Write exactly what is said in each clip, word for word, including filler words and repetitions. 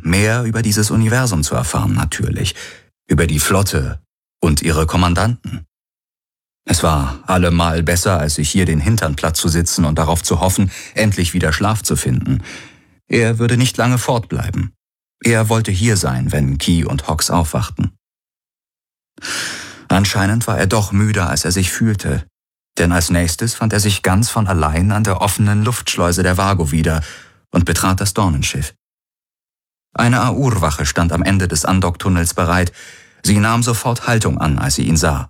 mehr über dieses Universum zu erfahren, natürlich, über die Flotte und ihre Kommandanten. Es war allemal besser, als sich hier den Hintern platt zu sitzen und darauf zu hoffen, endlich wieder Schlaf zu finden. Er würde nicht lange fortbleiben. Er wollte hier sein, wenn Key und Hawks aufwachten. Anscheinend war er doch müder, als er sich fühlte, denn als nächstes fand er sich ganz von allein an der offenen Luftschleuse der Vago wieder und betrat das Dornenschiff. Eine Aur-Wache stand am Ende des Andocktunnels bereit. Sie nahm sofort Haltung an, als sie ihn sah.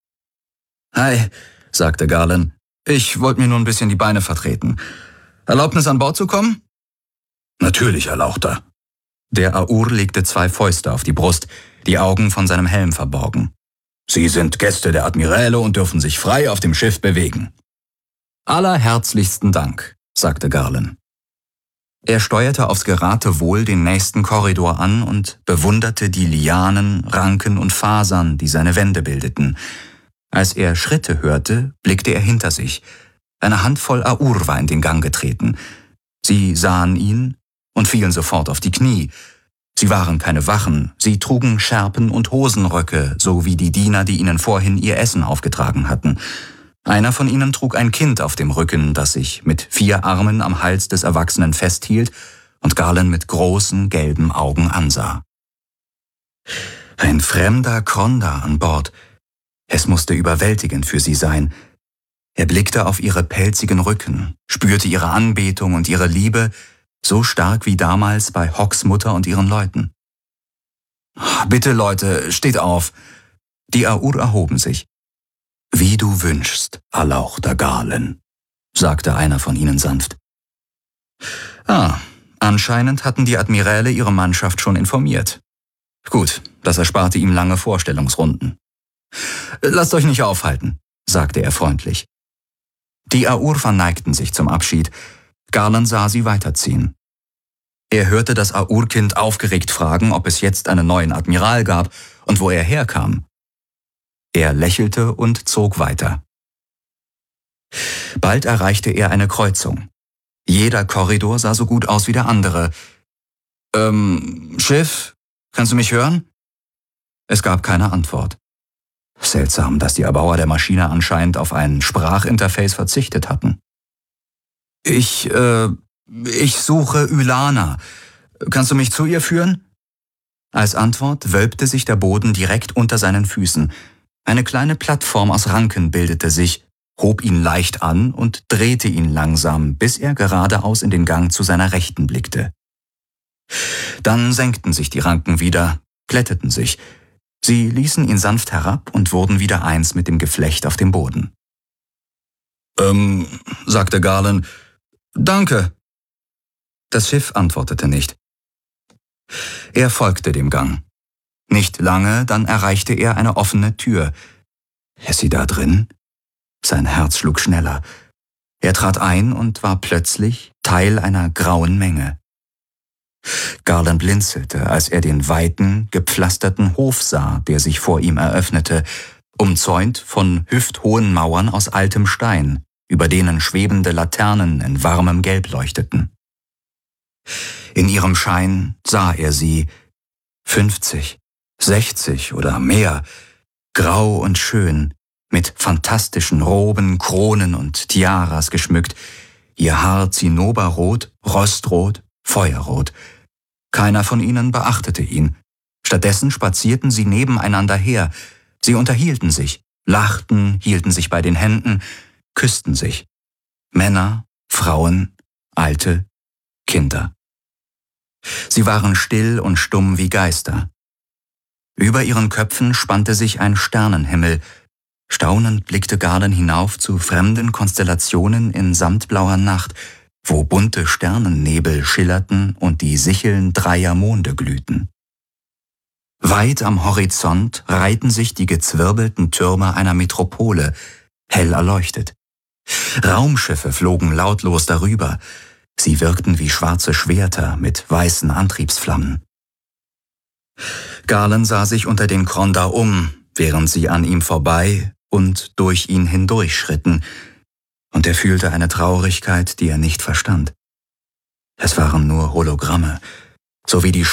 »Hi«, sagte Garland. »Ich wollte mir nur ein bisschen die Beine vertreten. Erlaubnis, an Bord zu kommen?« »Natürlich, Erlauchter.« Der Aur legte zwei Fäuste auf die Brust, die Augen von seinem Helm verborgen. »Sie sind Gäste der Admiräle und dürfen sich frei auf dem Schiff bewegen.« »Allerherzlichsten Dank«, sagte Garland. Er steuerte aufs Geratewohl den nächsten Korridor an und bewunderte die Lianen, Ranken und Fasern, die seine Wände bildeten. Als er Schritte hörte, blickte er hinter sich. Eine Handvoll Aur war in den Gang getreten. Sie sahen ihn und fielen sofort auf die Knie. Sie waren keine Wachen, sie trugen Schärpen und Hosenröcke, so wie die Diener, die ihnen vorhin ihr Essen aufgetragen hatten. Einer von ihnen trug ein Kind auf dem Rücken, das sich mit vier Armen am Hals des Erwachsenen festhielt und Garland mit großen, gelben Augen ansah. Ein fremder Kronda an Bord. Es musste überwältigend für sie sein. Er blickte auf ihre pelzigen Rücken, spürte ihre Anbetung und ihre Liebe, so stark wie damals bei Hawks Mutter und ihren Leuten. »Bitte, Leute, steht auf!« Die Aur erhoben sich. »Wie du wünschst, Erlauchter Garland«, sagte einer von ihnen sanft. Ah, anscheinend hatten die Admiräle ihre Mannschaft schon informiert. Gut, das ersparte ihm lange Vorstellungsrunden. »Lasst euch nicht aufhalten«, sagte er freundlich. Die Aur verneigten sich zum Abschied. Garland sah sie weiterziehen. Er hörte das Aur-Kind aufgeregt fragen, ob es jetzt einen neuen Admiral gab und wo er herkam. Er lächelte und zog weiter. Bald erreichte er eine Kreuzung. Jeder Korridor sah so gut aus wie der andere. »Ähm, Schiff, kannst du mich hören?« Es gab keine Antwort. Seltsam, dass die Erbauer der Maschine anscheinend auf ein Sprachinterface verzichtet hatten. »Ich, äh, ich suche Ylana. Kannst du mich zu ihr führen?« Als Antwort wölbte sich der Boden direkt unter seinen Füßen. Eine kleine Plattform aus Ranken bildete sich, hob ihn leicht an und drehte ihn langsam, bis er geradeaus in den Gang zu seiner Rechten blickte. Dann senkten sich die Ranken wieder, glätteten sich. Sie ließen ihn sanft herab und wurden wieder eins mit dem Geflecht auf dem Boden. »Ähm«, sagte Garland, »danke.« Das Schiff antwortete nicht. Er folgte dem Gang. Nicht lange, dann erreichte er eine offene Tür. Ist sie da drin? Sein Herz schlug schneller. Er trat ein und war plötzlich Teil einer grauen Menge. Garland blinzelte, als er den weiten, gepflasterten Hof sah, der sich vor ihm eröffnete, umzäunt von hüfthohen Mauern aus altem Stein, über denen schwebende Laternen in warmem Gelb leuchteten. In ihrem Schein sah er sie, fünfzig, sechzig oder mehr, grau und schön, mit fantastischen Roben, Kronen und Tiaras geschmückt, ihr Haar zinnoberrot, rostrot, feuerrot. Keiner von ihnen beachtete ihn. Stattdessen spazierten sie nebeneinander her. Sie unterhielten sich, lachten, hielten sich bei den Händen, küssten sich. Männer, Frauen, Alte, Kinder. Sie waren still und stumm wie Geister. Über ihren Köpfen spannte sich ein Sternenhimmel. Staunend blickte Garland hinauf zu fremden Konstellationen in samtblauer Nacht, wo bunte Sternennebel schillerten und die Sicheln dreier Monde glühten. Weit am Horizont reihten sich die gezwirbelten Türme einer Metropole, hell erleuchtet. Raumschiffe flogen lautlos darüber. Sie wirkten wie schwarze Schwerter mit weißen Antriebsflammen. Garland sah sich unter den Kronda um, während sie an ihm vorbei und durch ihn hindurch schritten, und er fühlte eine Traurigkeit, die er nicht verstand. Es waren nur Hologramme, so wie die